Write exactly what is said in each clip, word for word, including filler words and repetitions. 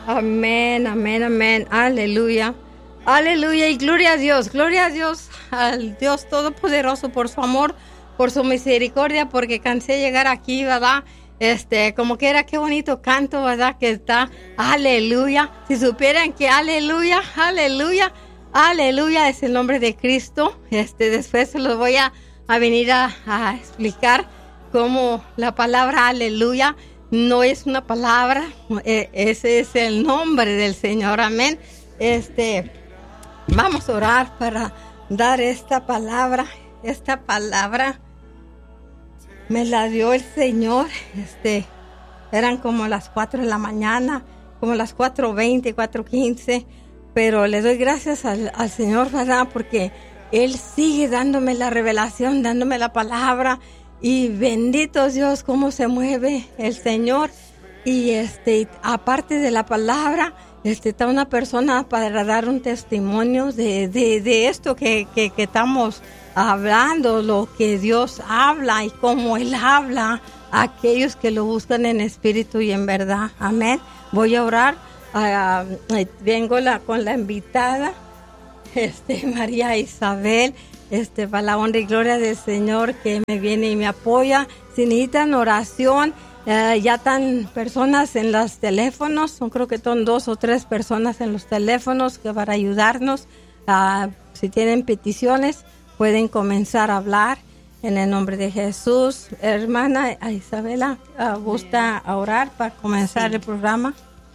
Amén, amén, amén. Aleluya. Aleluya y gloria a Dios. Gloria a Dios, al Dios Todopoderoso por su amor, por su misericordia, porque cansé de llegar aquí, ¿verdad? Este, como que era, qué bonito canto, ¿verdad? Que está, aleluya. Si supieran que aleluya, aleluya, aleluya es el nombre de Cristo. Este, después se los voy a, a venir a, a explicar cómo la palabra aleluya no es una palabra, eh, ese es el nombre del Señor, amén. Este, vamos a orar para dar esta palabra, esta palabra me la dio el Señor, este, eran como las cuatro de la mañana, como las cuatro veinte, cuatro quince, pero le doy gracias al, al Señor, ¿verdad? Porque Él sigue dándome la revelación, dándome la palabra. Y bendito Dios, cómo se mueve el Señor. Y este, aparte de la palabra, este, está una persona para dar un testimonio de, de, de esto que, que, que estamos hablando, lo que Dios habla y cómo Él habla a aquellos que lo buscan en espíritu y en verdad. Amén. Voy a orar. Uh, vengo la, con la invitada, este, María Isabel. Este, para la honra y gloria del Señor que me viene y me apoya. Si necesitan oración, eh, ya están personas en los teléfonos, son, creo que son dos o tres personas en los teléfonos que van a ayudarnos. Uh, si tienen peticiones, pueden comenzar a hablar en el nombre de Jesús. Hermana Isabela, uh, ¿gusta orar para comenzar sí. el programa?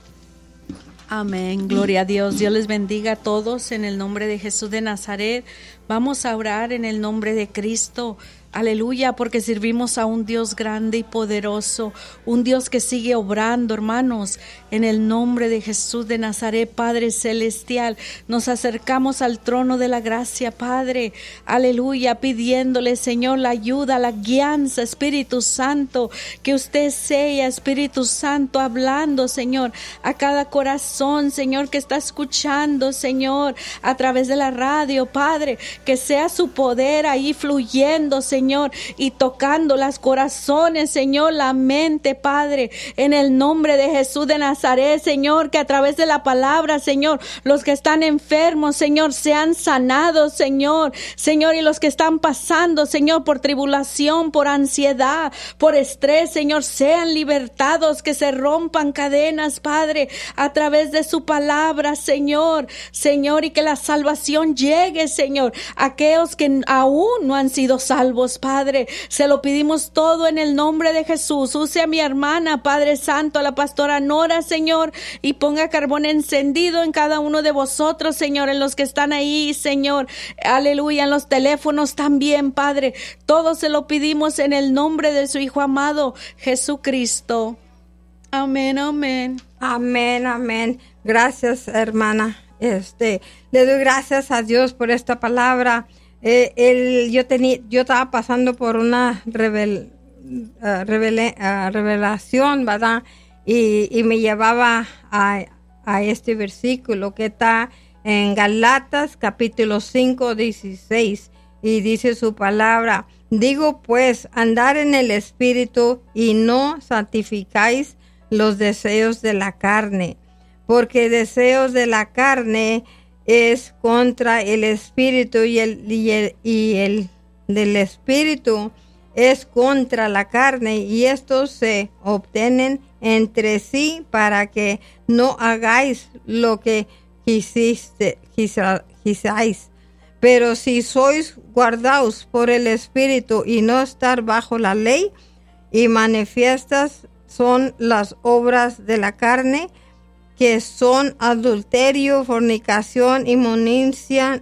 Amén, gloria a Dios. Dios les bendiga a todos en el nombre de Jesús de Nazaret. Vamos a orar en el nombre de Cristo. Aleluya, porque servimos a un Dios grande y poderoso, un Dios que sigue obrando, hermanos, en el nombre de Jesús de Nazaret, Padre Celestial. Nos acercamos al trono de la gracia, Padre, aleluya, pidiéndole, Señor, la ayuda, la guianza, Espíritu Santo, que usted sea, Espíritu Santo, hablando, Señor, a cada corazón, Señor, que está escuchando, Señor, a través de la radio, Padre, que sea su poder ahí fluyendo, Señor, y tocando los corazones, Señor, la mente, Padre, en el nombre de Jesús de Nazaret, Señor, que a través de la palabra, Señor, los que están enfermos, Señor, sean sanados, Señor, Señor, y los que están pasando, Señor, por tribulación, por ansiedad, por estrés, Señor, sean libertados, que se rompan cadenas, Padre, a través de su palabra, Señor, Señor, y que la salvación llegue, Señor, a aquellos que aún no han sido salvos, Padre, se lo pedimos todo en el nombre de Jesús. Use a mi hermana, Padre Santo, a la pastora Nora, Señor, y ponga carbón encendido en cada uno de vosotros, Señor, en los que están ahí, Señor, aleluya, en los teléfonos también, Padre, todo se lo pedimos en el nombre de su Hijo amado, Jesucristo. Amén, amén. Amén, amén. Gracias, hermana. Este, le doy gracias a Dios por esta palabra. Eh, el, yo tenía, yo estaba pasando por una revel, uh, revele, uh, revelación, ¿verdad? Y, y me llevaba a, a este versículo que está en Galatas capítulo cinco, dieciséis, y dice su palabra: digo pues, andar en el Espíritu y no santificáis los deseos de la carne, porque deseos de la carne es contra el Espíritu y el, y el, y el del Espíritu es contra la carne, y estos se obtienen entre sí para que no hagáis lo que quisiste, quizá, quisáis. Pero si sois guardados por el Espíritu y no estar bajo la ley, y manifiestas son las obras de la carne, que son adulterio, fornicación, inmundicia,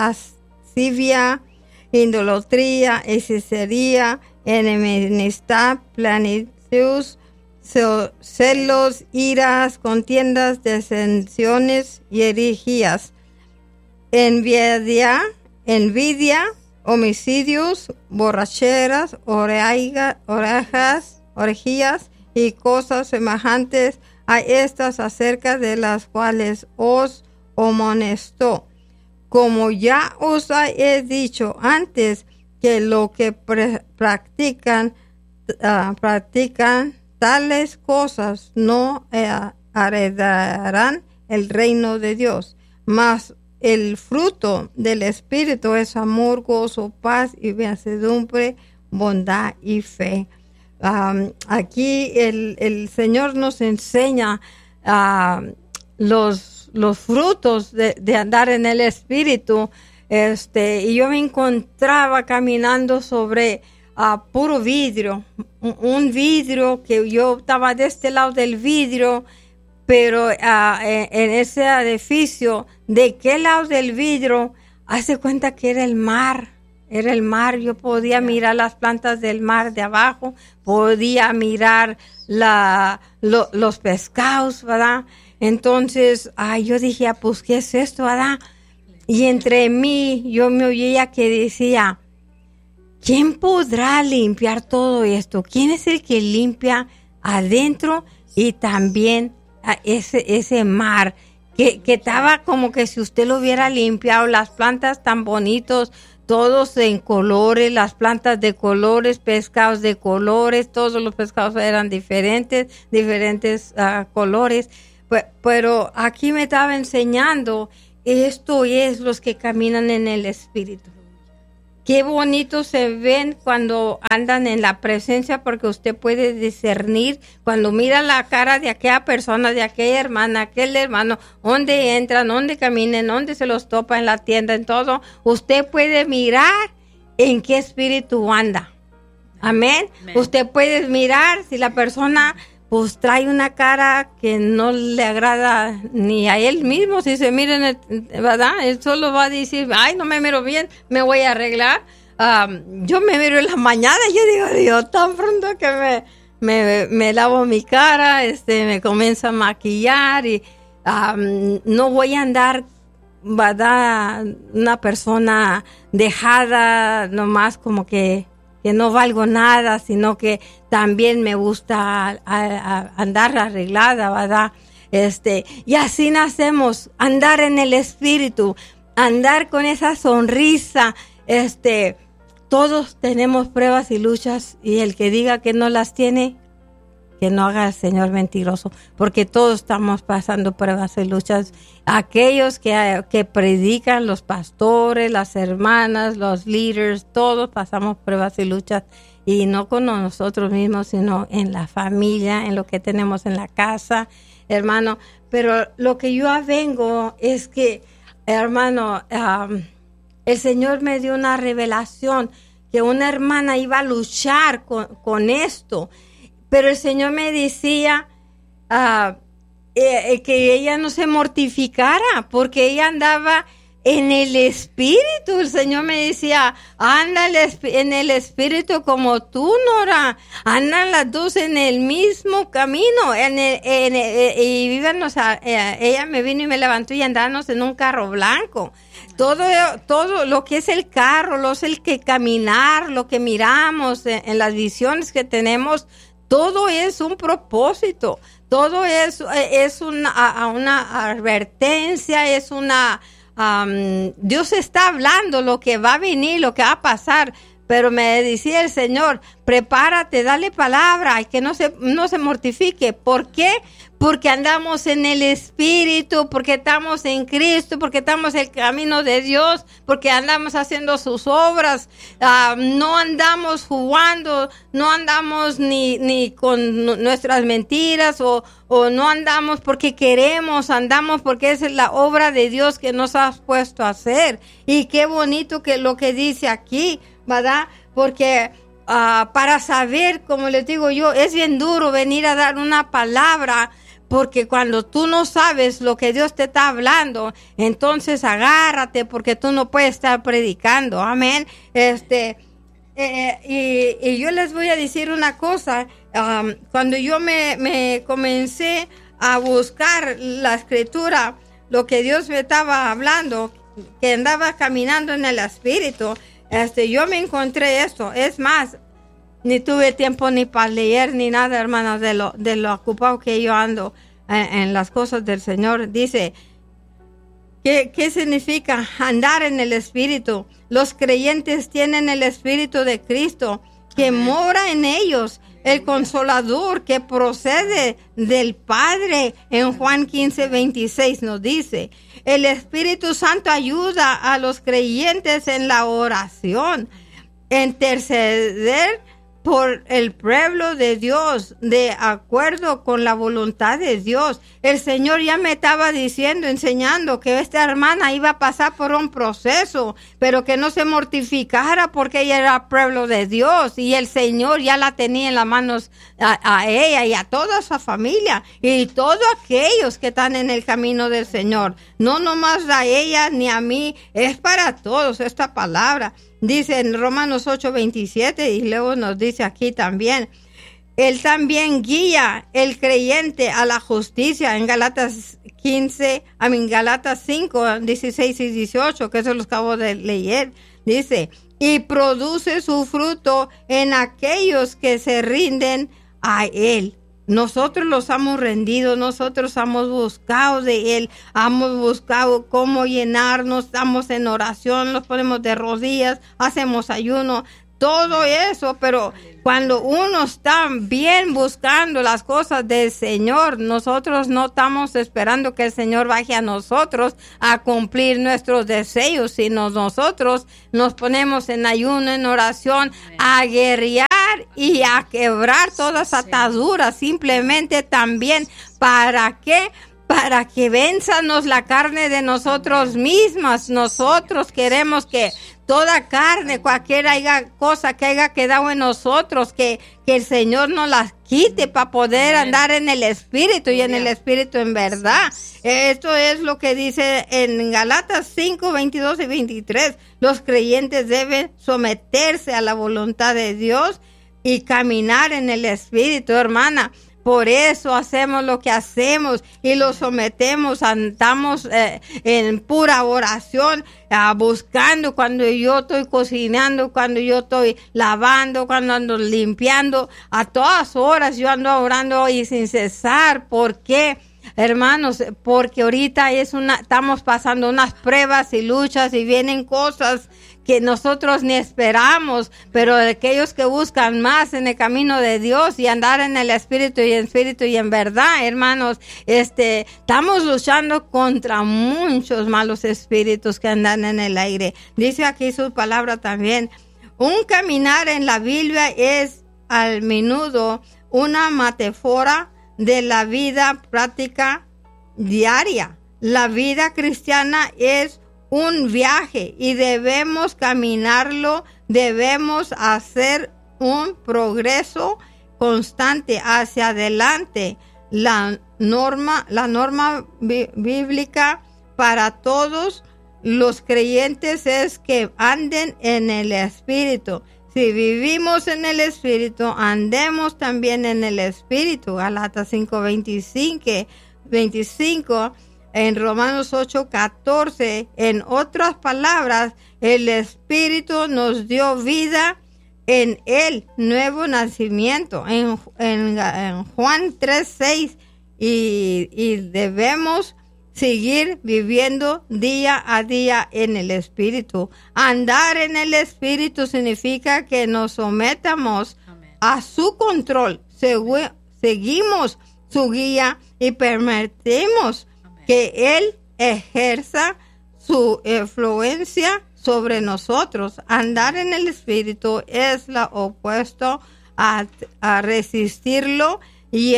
lascivia, idolatría, hechicería, enemistad, plenitud, celos, iras, contiendas, disensiones y herejías, envidia, envidia, homicidios, borracheras, orejas, orgías y cosas semejantes a estas, acerca de las cuales os amonestó, como ya os he dicho antes, que lo que pre- practican uh, practican tales cosas no uh, heredarán el reino de Dios. Mas el fruto del Espíritu es amor, gozo, paz y mansedumbre, bondad y fe. Um, aquí el, el Señor nos enseña uh, los, los frutos de, de andar en el Espíritu. Este, y yo me encontraba caminando sobre uh, puro vidrio, un, un vidrio que yo estaba de este lado del vidrio, pero uh, en, en ese edificio, de qué lado del vidrio, hace cuenta que era el mar, era el mar. Yo podía mirar las plantas del mar de abajo, podía mirar la, lo, los pescados, ¿verdad? Entonces, ay, yo dije, ah, pues, ¿qué es esto, verdad? Y entre mí, yo me oía que decía, ¿quién podrá limpiar todo esto? ¿Quién es el que limpia adentro y también a ese, ese mar? Que, que estaba como que si usted lo hubiera limpiado, las plantas tan bonitos, todos en colores, las plantas de colores, pescados de colores, todos los pescados eran diferentes, diferentes uh, colores. Pero, pero aquí me estaba enseñando, esto es los que caminan en el Espíritu. Qué bonito se ven cuando andan en la presencia, porque usted puede discernir cuando mira la cara de aquella persona, de aquella hermana, aquel hermano, dónde entran, dónde caminan, dónde se los topa en la tienda, en todo. Usted puede mirar en qué espíritu anda. Amén. Amén. Usted puede mirar si la persona pues trae una cara que no le agrada ni a él mismo. Si se miren, ¿verdad? Él solo va a decir, ay, no me miro bien, me voy a arreglar. Um, yo me miro en la mañana y yo digo, Dios, tan pronto que me, me, me lavo mi cara, este, me comienzo a maquillar y um, no voy a andar, ¿verdad? Una persona dejada, nomás como que que no valgo nada, sino que también me gusta a, a andar arreglada, ¿verdad? Este, y así nacemos, andar en el Espíritu, andar con esa sonrisa. Este, todos tenemos pruebas y luchas, y el que diga que no las tiene, que no haga el Señor mentiroso, porque todos estamos pasando pruebas y luchas. Aquellos que, que predican, los pastores, las hermanas, los líderes, todos pasamos pruebas y luchas, y no con nosotros mismos, sino en la familia, en lo que tenemos en la casa, hermano. Pero lo que yo vengo es que, hermano, um, el Señor me dio una revelación que una hermana iba a luchar con, con esto. Pero el Señor me decía uh, eh, que ella no se mortificara, porque ella andaba en el Espíritu. El Señor me decía, anda en el Espíritu como tú, Nora. Andan las dos en el mismo camino. En el, en el, y víbanos, a, eh, ella me vino y me levantó y andábamos en un carro blanco. Todo, todo lo que es el carro, lo es el que caminar, lo que miramos en, en las visiones que tenemos, todo es un propósito, todo es, es una, una advertencia, es una... Um, Dios está hablando lo que va a venir, lo que va a pasar. Pero me decía el Señor, prepárate, dale palabra, y que no se, no se mortifique. ¿Por qué? Porque andamos en el Espíritu, porque estamos en Cristo, porque estamos en el camino de Dios, porque andamos haciendo sus obras. Uh, no andamos jugando, no andamos ni, ni con nuestras mentiras, o, o no andamos porque queremos, andamos porque esa es la obra de Dios que nos has puesto a hacer. Y qué bonito que lo que dice aquí, ¿verdad? Porque uh, para saber, como les digo yo, es bien duro venir a dar una palabra, porque cuando tú no sabes lo que Dios te está hablando, entonces agárrate, porque tú no puedes estar predicando. Amén. Este, eh, y, y yo les voy a decir una cosa. Um, cuando yo me, me comencé a buscar la escritura, lo que Dios me estaba hablando, que andaba caminando en el Espíritu, Este, yo me encontré esto. Es más, ni tuve tiempo ni para leer ni nada, hermanos, de lo, de lo ocupado que yo ando en, en las cosas del Señor. Dice, ¿qué, ¿qué significa andar en el Espíritu? Los creyentes tienen el Espíritu de Cristo que Amén. Mora en ellos. el Consolador que procede del Padre. En Juan quince, veintiséis nos dice, el Espíritu Santo ayuda a los creyentes en la oración, interceder por el pueblo de Dios, de acuerdo con la voluntad de Dios. El Señor ya me estaba diciendo, enseñando que esta hermana iba a pasar por un proceso, pero que no se mortificara porque ella era pueblo de Dios y el Señor ya la tenía en las manos a, a ella y a toda su familia y todos aquellos que están en el camino del Señor. No nomás a ella ni a mí, es para todos esta palabra. Dice en Romanos ocho, veintisiete y luego nos dice aquí también, Él también guía el creyente a la justicia en Galatas quince, a mí Galatas cinco, dieciséis y dieciocho, que eso los acabo de leer. Dice, y produce su fruto en aquellos que se rinden a Él. Nosotros los hemos rendido, nosotros hemos buscado de Él, hemos buscado cómo llenarnos, estamos en oración, nos ponemos de rodillas, hacemos ayuno, todo eso, pero cuando uno está bien buscando las cosas del Señor, nosotros no estamos esperando que el Señor baje a nosotros a cumplir nuestros deseos, sino nosotros nos ponemos en ayuno, en oración, a guerrear y a quebrar todas las ataduras, simplemente también, ¿para qué? Para que venzanos la carne de nosotros mismas. Nosotros queremos que toda carne, cualquier haya cosa que haya quedado en nosotros, que, que el Señor nos las quite para poder andar en el Espíritu y en el Espíritu en verdad. Esto es lo que dice en Galatas cinco, veintidós y veintitrés. Los creyentes deben someterse a la voluntad de Dios y caminar en el Espíritu, hermana. Por eso hacemos lo que hacemos y lo sometemos, andamos eh, en pura oración, eh, buscando cuando yo estoy cocinando, cuando yo estoy lavando, cuando ando limpiando, a todas horas yo ando orando y sin cesar. ¿Por qué? Hermanos, porque ahorita es una, estamos pasando unas pruebas y luchas y vienen cosas que nosotros ni esperamos, pero aquellos que buscan más en el camino de Dios y andar en el Espíritu y en Espíritu y en verdad, hermanos, este, estamos luchando contra muchos malos espíritus que andan en el aire. Dice aquí su palabra también, un caminar en la Biblia es al menudo una metáfora de la vida práctica diaria. La vida cristiana es un viaje y debemos caminarlo, debemos hacer un progreso constante hacia adelante. La norma, la norma bí- bíblica para todos los creyentes es que anden en el Espíritu. Si vivimos en el Espíritu, andemos también en el Espíritu. Galatas cinco, veinticinco, veinticinco. En Romanos ocho, catorce, en otras palabras, el Espíritu nos dio vida en el nuevo nacimiento. En, en, en Juan tres, seis, y, y debemos seguir viviendo día a día en el Espíritu. Andar en el Espíritu significa que nos sometamos Amén. A su control, Segu- seguimos su guía y permitimos que Él ejerza su influencia sobre nosotros. Andar en el Espíritu es lo opuesto a, a resistirlo y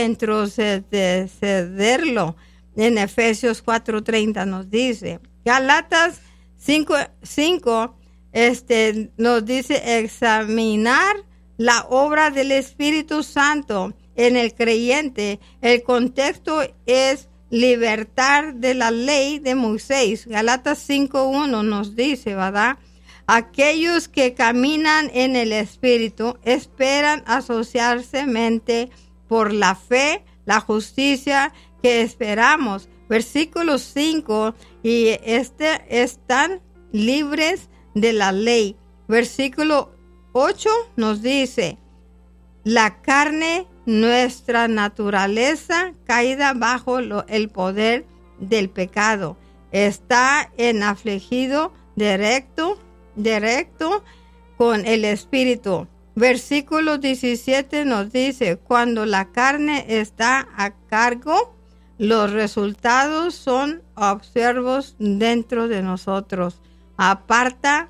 introcederlo. En Efesios cuatro treinta nos dice. Galatas cinco, cinco este, nos dice examinar la obra del Espíritu Santo en el creyente. El contexto es libertad de la ley de Moisés. Galatas cinco uno nos dice, ¿verdad? Aquellos que caminan en el Espíritu esperan asociarse mente por la fe, la justicia que esperamos. Versículo cinco, y este están libres de la ley. Versículo ocho nos dice, la carne, nuestra naturaleza caída bajo lo, el poder del pecado, está en afligido directo, directo con el Espíritu. versículo diecisiete nos dice, cuando la carne está a cargo, los resultados son observos dentro de nosotros. Aparta,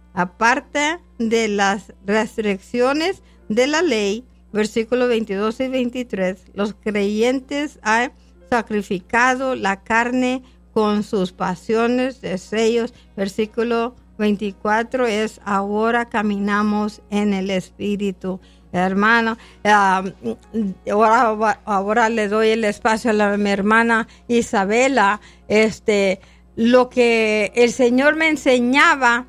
aparta de las restricciones de la ley, versículos veintidós y veintitrés, los creyentes han sacrificado la carne con sus pasiones, deseos. Versículo veinticuatro es, ahora caminamos en el Espíritu. Hermano, uh, ahora, ahora le doy el espacio a, la, a mi hermana Isabela. Este, lo que el Señor me enseñaba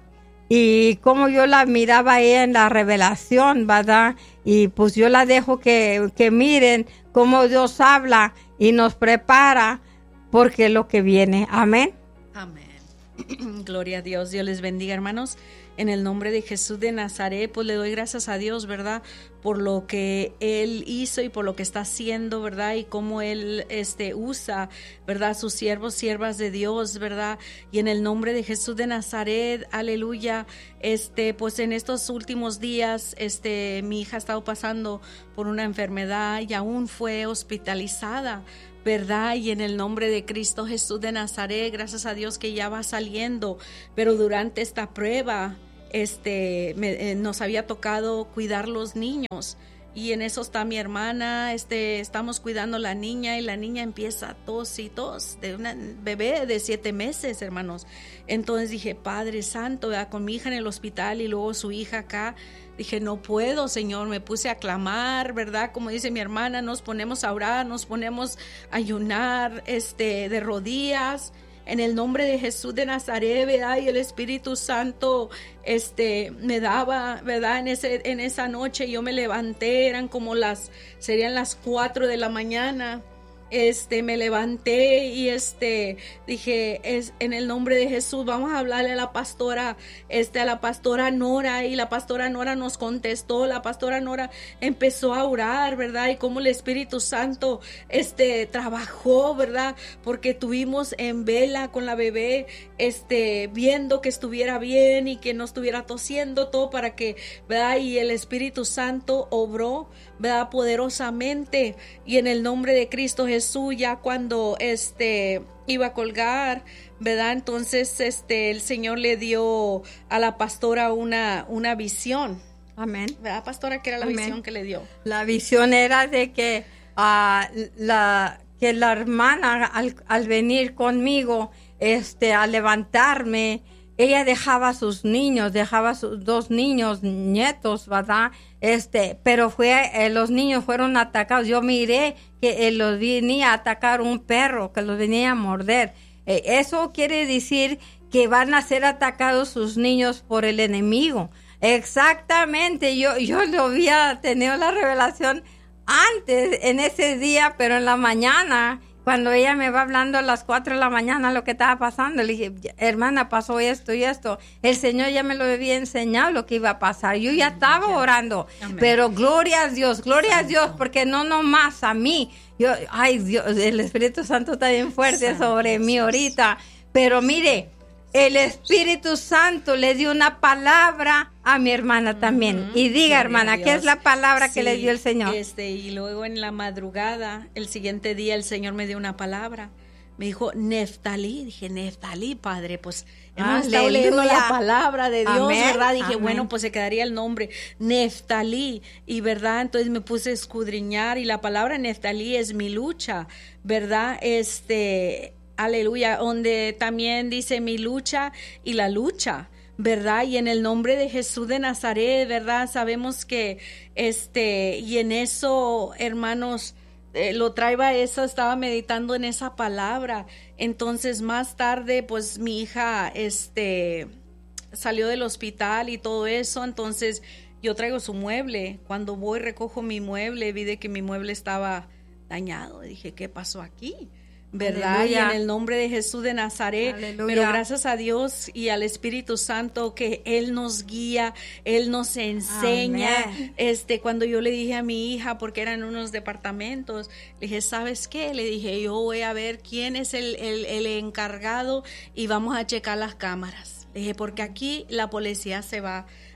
y cómo yo la miraba ella en la revelación, ¿verdad? Y pues yo la dejo que, que miren cómo Dios habla y nos prepara porque lo que viene. Amén. Amén. Gloria a Dios. Dios les bendiga, hermanos. En el nombre de Jesús de Nazaret, pues le doy gracias a Dios, ¿verdad? Por lo que Él hizo y por lo que está haciendo, ¿verdad? Y cómo Él este, usa, ¿verdad? Sus siervos, siervas de Dios, ¿verdad? Y en el nombre de Jesús de Nazaret, aleluya, este, pues en estos últimos días, este, mi hija ha estado pasando por una enfermedad y aún fue hospitalizada, ¿verdad? Y en el nombre de Cristo Jesús de Nazaret, gracias a Dios que ya va saliendo, pero durante esta prueba, este, me, eh, nos había tocado cuidar los niños, y en eso está mi hermana, este, estamos cuidando a la niña, y la niña empieza a tos y tos, de una bebé de siete meses, hermanos. Entonces dije, Padre Santo, ¿verdad? Con mi hija en el hospital y luego su hija acá, dije, no puedo, Señor. Me puse a clamar, ¿verdad? Como dice mi hermana, nos ponemos a orar, nos ponemos a ayunar, este, de rodillas, en el nombre de Jesús de Nazaret, ¿verdad? Y el Espíritu Santo, este, me daba, ¿verdad? En ese, en esa noche yo me levanté, eran como las, serían las cuatro de la mañana. Este, me levanté y este, dije, es en el nombre de Jesús, vamos a hablarle a la pastora, este, a la pastora Nora, y la pastora Nora nos contestó. La pastora Nora empezó a orar, ¿verdad? Y como el Espíritu Santo, este, trabajó, ¿verdad? Porque tuvimos en vela con la bebé, este, viendo que estuviera bien y que no estuviera tosiendo, todo para que, ¿verdad? Y el Espíritu Santo obró, ¿verdad? Poderosamente, y en el nombre de Cristo Jesús, ya cuando este iba a colgar, ¿verdad? Entonces este el Señor le dio a la pastora una, una visión. Amén. ¿Verdad, pastora? ¿Qué era la Amén. Visión que le dio? La visión era de que uh, la que la hermana al, al venir conmigo, este, a levantarme, ella dejaba a sus niños, dejaba a sus dos niños, nietos, ¿verdad? Este, pero fue, eh, los niños fueron atacados. Yo miré que eh, los venía a atacar un perro, que los venía a morder. Eh, eso quiere decir que van a ser atacados sus niños por el enemigo. Exactamente, yo, yo lo había tenido la revelación antes, en ese día, pero en la mañana, cuando ella me va hablando a las cuatro de la mañana lo que estaba pasando, le dije, hermana, pasó esto y esto. El Señor ya me lo había enseñado lo que iba a pasar. Yo ya estaba orando, Amén. Pero gloria a Dios, gloria Santo. A Dios, porque no nomás a mí. Yo, ay Dios, el Espíritu Santo está bien fuerte Santo. Sobre mí ahorita. Pero mire, el Espíritu Santo le dio una palabra a mi hermana también. Uh-huh. Y diga, hermana, ¿qué es la palabra sí, que le dio el Señor? Este, y luego en la madrugada, el siguiente día, el Señor me dio una palabra. Me dijo, Neftalí. Dije, Neftalí, Padre, pues hemos estado leyendo la palabra de Dios, Amén. ¿Verdad? Dije, Amén. Bueno, pues se quedaría el nombre, Neftalí. Y, ¿verdad? Entonces me puse a escudriñar, y la palabra Neftalí es mi lucha, ¿verdad? Este... Aleluya, donde también dice mi lucha y la lucha, ¿verdad? Y en el nombre de Jesús de Nazaret, ¿verdad? Sabemos que, este, y en eso, hermanos, eh, lo traía eso, estaba meditando en esa palabra. Entonces, más tarde, pues, mi hija, este, salió del hospital y todo eso, entonces, yo traigo su mueble. Cuando voy, recojo mi mueble, vi de que mi mueble estaba dañado. Dije, ¿qué pasó aquí? ¿Verdad? Aleluya. Y en el nombre de Jesús de Nazaret, Aleluya. Pero gracias a Dios y al Espíritu Santo que Él nos guía, Él nos enseña. Amén. Este, cuando yo le dije a mi hija, porque eran unos departamentos, le dije, ¿sabes qué? Le dije, yo voy a ver quién es el, el, el encargado y vamos a checar las cámaras. Le dije, porque aquí la policía se va,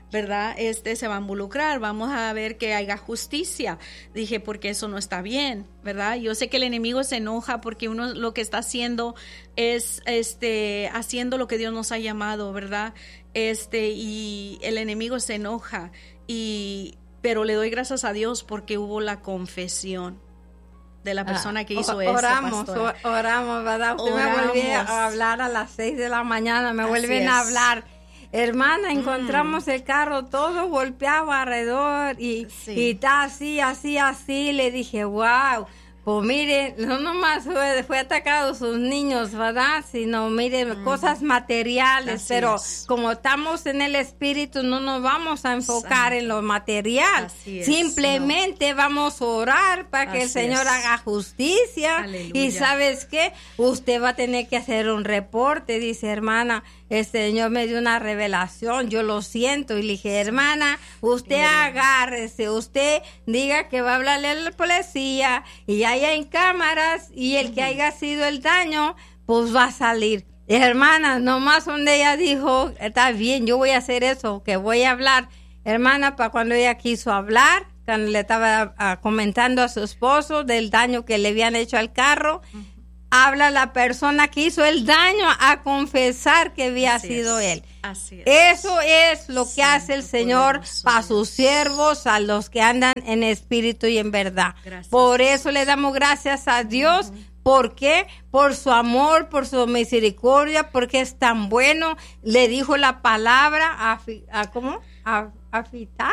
¿verdad? Este se va a involucrar, vamos a ver que haya justicia. Dije, porque eso no está bien, ¿verdad? Yo sé que el enemigo se enoja porque uno lo que está haciendo es este haciendo lo que Dios nos ha llamado, ¿verdad? Este y el enemigo se enoja y pero le doy gracias a Dios porque hubo la confesión de la persona que hizo ah, eso. Oramos, pastora. oramos, ¿verdad? Usted Oramos. me volvió a hablar a las seis de la mañana, me Así vuelven es. a hablar. Hermana, encontramos Mm. el carro todo golpeado alrededor y, Sí. y está así, así, así. Le dije, wow. Pues mire, no nomás fue, fue atacado sus niños, ¿verdad? Sino, miren, mm. cosas materiales, Así pero es. como estamos en el espíritu, no nos vamos a enfocar Santo. en lo material. Así es, Simplemente no. vamos a orar para que Así el Señor es. haga justicia. Aleluya. Y ¿sabes qué? Usted va a tener que hacer un reporte, dice, hermana, el Señor me dio una revelación, yo lo siento. Y le dije, hermana, usted Gloria. agárrese, usted diga que va a hablarle a la policía y haya en cámaras y el uh-huh. que haya sido el daño, pues va a salir. Hermana, nomás donde ella dijo, está bien, yo voy a hacer eso, que voy a hablar. Hermana, para cuando ella quiso hablar, cuando le estaba uh, comentando a su esposo del daño que le habían hecho al carro, uh-huh. habla la persona que hizo el daño a confesar que había Así sido es. él. Así es. Eso es lo que Santo hace el Señor para sus siervos, a los que andan en espíritu y en verdad. Gracias. Por eso le damos gracias a Dios. Uh-huh. ¿Por qué? Por su amor, por su misericordia, porque es tan bueno. Le dijo la palabra a, a ¿cómo? A, a Fitas.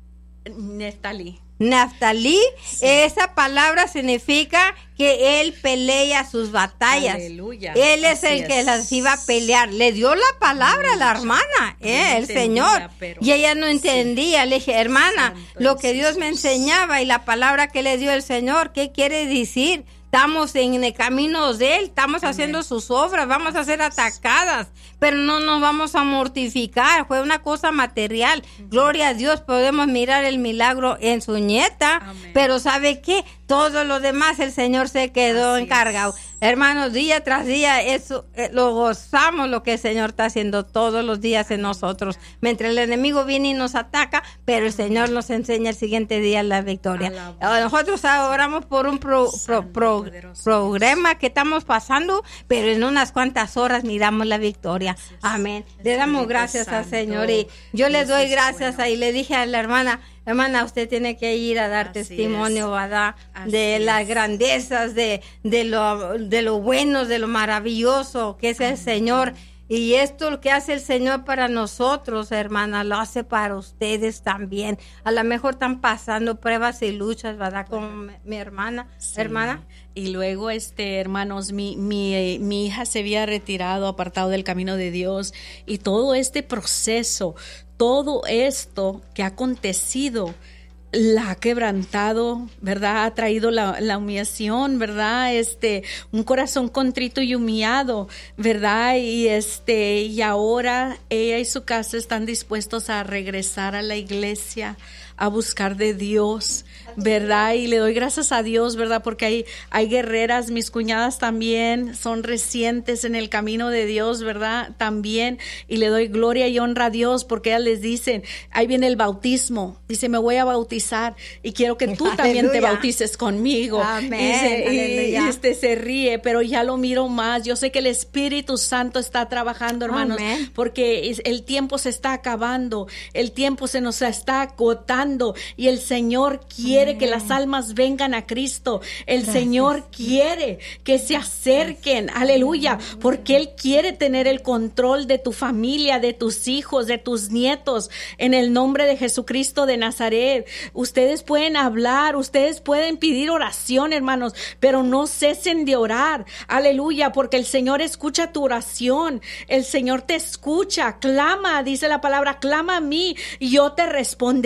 Neftalí. Neftalí, sí. Esa palabra significa que él pelea sus batallas. Aleluya. Él es Así el es. que las iba a pelear. Le dio la palabra Aleluya. A la hermana, eh, no el entendía, Señor. Pero... Y ella no entendía. Sí. Le dije, hermana, Santo lo que Dios me enseñaba y la palabra que le dio el Señor, ¿qué quiere decir? Estamos en el camino de Él, estamos Amén. Haciendo sus obras, vamos a ser atacadas, pero no nos vamos a mortificar, fue una cosa material. Uh-huh. Gloria a Dios, podemos mirar el milagro en su nieta, Amén. Pero ¿sabe qué? Todo lo demás el Señor se quedó Así encargado. Es. Hermanos, día tras día, eso eh, lo gozamos lo que el Señor está haciendo todos los días en nosotros. Mientras el enemigo viene y nos ataca, pero el Señor nos enseña el siguiente día la victoria. Nosotros oramos por un pro, pro, pro, programa que estamos pasando, pero en unas cuantas horas miramos la victoria. Amén. Le damos gracias al Señor y yo le doy gracias y le dije a la hermana, hermana, usted tiene que ir a dar Así testimonio, ¿verdad? De es. Las grandezas, de, de, lo, de lo bueno, de lo maravilloso que es el Señor. Y esto lo que hace el Señor para nosotros, hermana, lo hace para ustedes también. A lo mejor están pasando pruebas y luchas, ¿verdad? Como mi, mi hermana, sí. hermana. Y luego, este, hermanos, mi, mi, eh, mi hija se había retirado, apartado del camino de Dios. Y todo este proceso, todo esto que ha acontecido, la ha quebrantado, ¿verdad? Ha traído la, la humillación, ¿verdad? Este, un corazón contrito y humillado, ¿verdad? Y este, y ahora ella y su casa están dispuestos a regresar a la iglesia, a buscar de Dios, ¿verdad? Y le doy gracias a Dios, ¿verdad? Porque hay, hay guerreras, mis cuñadas también son recientes en el camino de Dios, ¿verdad? También, y le doy gloria y honra a Dios porque ellas les dicen, ahí viene el bautismo, dice, me voy a bautizar y quiero que tú también Aleluya. Te bautices conmigo. Amén. Y, se, y este se ríe, pero ya lo miro más, yo sé que el Espíritu Santo está trabajando, hermanos, Amén. Porque el tiempo se está acabando, el tiempo se nos está acotando y el Señor quiere Amén. Que las almas vengan a Cristo. El Gracias. Señor quiere que se acerquen, aleluya, porque Él quiere tener el control de tu familia, de tus hijos, de tus nietos, en el nombre de Jesucristo de Nazaret. Ustedes pueden hablar, ustedes pueden pedir oración, hermanos, pero no cesen de orar, aleluya, porque el Señor escucha tu oración, el Señor te escucha, clama, dice la palabra, clama a mí y yo te responderé.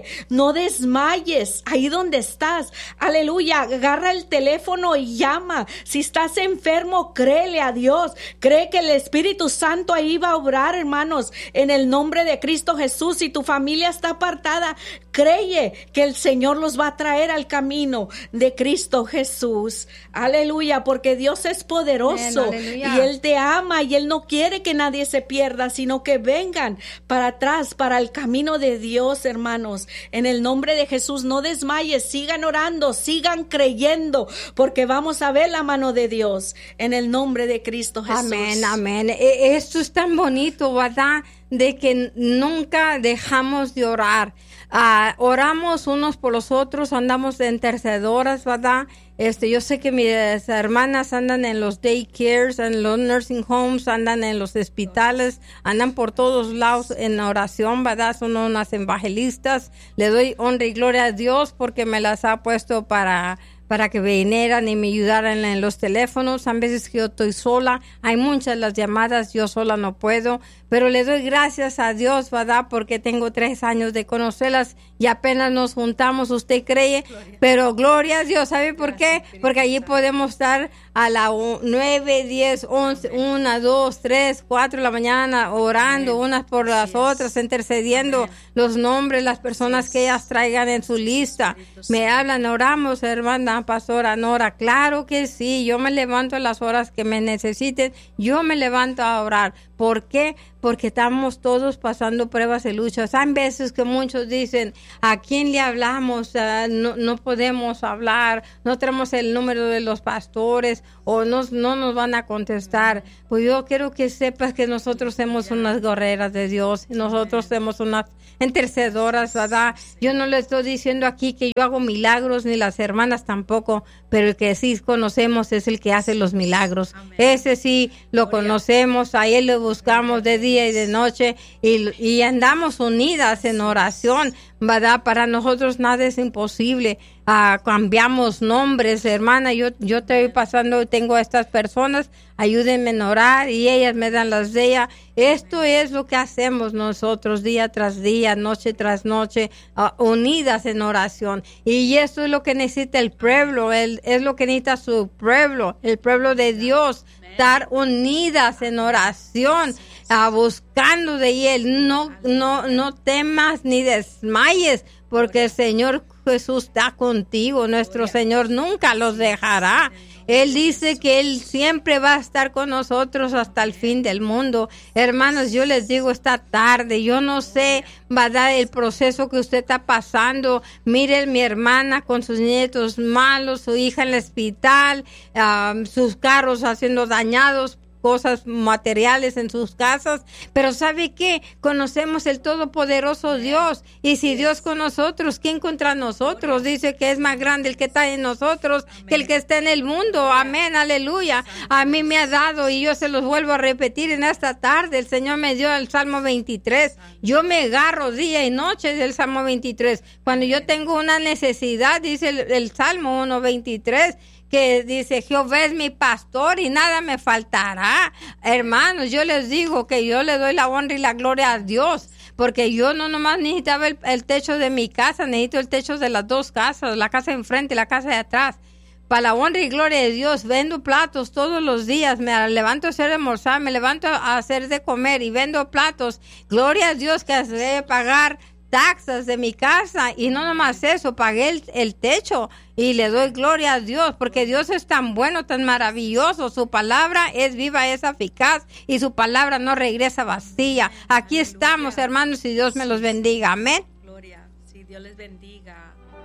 no desmayes ahí donde estás. Aleluya, agarra el teléfono y llama. Si estás enfermo, créele a Dios. Cree que el Espíritu Santo ahí va a obrar, hermanos, en el nombre de Cristo Jesús. Si tu familia está apartada, cree que el Señor los va a traer al camino de Cristo Jesús. Aleluya, porque Dios es poderoso. Amén, y Él te ama y Él no quiere que nadie se pierda, sino que vengan para atrás, para el camino de Dios, hermanos. En el nombre de Jesús, no desmayes, sigan orando, sigan creyendo, porque vamos a ver la mano de Dios en el nombre de Cristo Jesús. Amén, amén. Esto es tan bonito, ¿verdad? De que nunca dejamos de orar. Uh, oramos unos por los otros, andamos de intercedoras, ¿verdad? Este, yo sé que mis hermanas andan en los daycares, en los nursing homes, andan en los hospitales, andan por todos lados en oración, ¿verdad? Son unas evangelistas. Le doy honra y gloria a Dios porque me las ha puesto para... para que vinieran y me ayudaran en los teléfonos. A veces que yo estoy sola, hay muchas las llamadas, yo sola no puedo, pero le doy gracias a Dios, ¿verdad? Porque tengo tres años de conocerlas y apenas nos juntamos, usted cree, gloria. Pero gloria a Dios, ¿sabe por qué? Porque allí podemos estar a las nueve, diez, once, una, dos, tres, cuatro de la mañana orando unas por las otras, intercediendo los nombres, las personas que ellas traigan en su lista. Me hablan, oramos, hermana pastora Nora, claro que sí, yo me levanto a las horas que me necesiten, yo me levanto a orar. ¿Por qué? Porque estamos todos pasando pruebas y luchas. Hay veces que muchos dicen, ¿a quién le hablamos? Uh, no, no podemos hablar, no tenemos el número de los pastores o no, no nos van a contestar. Pues yo quiero que sepas que nosotros somos unas guerreras de Dios, nosotros somos unas intercedoras, ¿verdad? Yo no le estoy diciendo aquí que yo hago milagros, ni las hermanas tampoco, pero el que sí conocemos es el que hace los milagros. Amén. Ese sí lo conocemos, a él lo buscamos de día y de noche y, y andamos unidas en oración, ¿verdad? Para nosotros nada es imposible. Uh, cambiamos nombres, hermana, yo, yo estoy pasando, tengo a estas personas, ayúdenme en orar y ellas me dan las de ellas. Esto es lo que hacemos nosotros día tras día, noche tras noche, uh, unidas en oración. Y esto es lo que necesita el pueblo, el, es lo que necesita su pueblo, el pueblo de Dios, estar unidas en oración, uh, buscando de Él. No, no, no temas ni desmayes, porque el Señor Jesús está contigo, nuestro Señor nunca los dejará. Él dice que Él siempre va a estar con nosotros hasta el fin del mundo. Hermanos, yo les digo esta tarde, yo no sé, ¿verdad?, el proceso que usted está pasando. Miren, mi hermana con sus nietos malos, su hija en el hospital, um, sus carros haciendo dañados, cosas materiales en sus casas, pero ¿sabe qué? Conocemos el todopoderoso Dios, y si Dios con nosotros, ¿quién contra nosotros? Dice que es más grande el que está en nosotros que el que está en el mundo. Amén, aleluya. A mí me ha dado, y yo se los vuelvo a repetir en esta tarde, el Señor me dio el Salmo veintitrés. Yo me agarro día y noche del Salmo veintitrés. Cuando yo tengo una necesidad, dice el, el Salmo uno veintitrés, que dice, Jehová es mi pastor y nada me faltará. Hermanos, yo les digo que yo le doy la honra y la gloria a Dios, porque yo no nomás necesitaba el, el techo de mi casa, necesito el techo de las dos casas, la casa de enfrente y la casa de atrás. Para la honra y gloria de Dios, vendo platos todos los días, me levanto a hacer almorzar, me levanto a hacer de comer y vendo platos. Gloria a Dios que se debe pagar taxas de mi casa, y no nomás eso, pagué el, el techo, y le doy gloria a Dios, porque Dios es tan bueno, tan maravilloso. Su palabra es viva, es eficaz, y su palabra no regresa vacía. Aquí estamos, hermanos, y Dios me los bendiga. Amén. Gloria, sí, Dios les bendiga.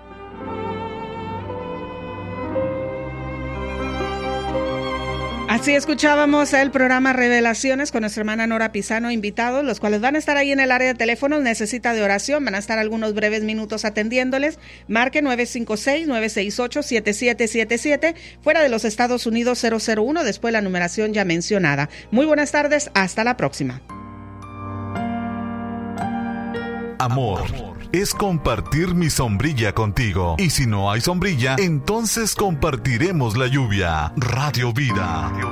Así escuchábamos el programa Revelaciones con nuestra hermana Nora Pizano, invitados, los cuales van a estar ahí en el área de teléfonos. Necesita de oración, van a estar algunos breves minutos atendiéndoles. Marque nueve cinco seis, nueve seis ocho, siete siete siete siete, fuera de los Estados Unidos cero cero uno, después la numeración ya mencionada. Muy buenas tardes, hasta la próxima. Amor es compartir mi sombrilla contigo. Y si no hay sombrilla, entonces compartiremos la lluvia. Radio Vida.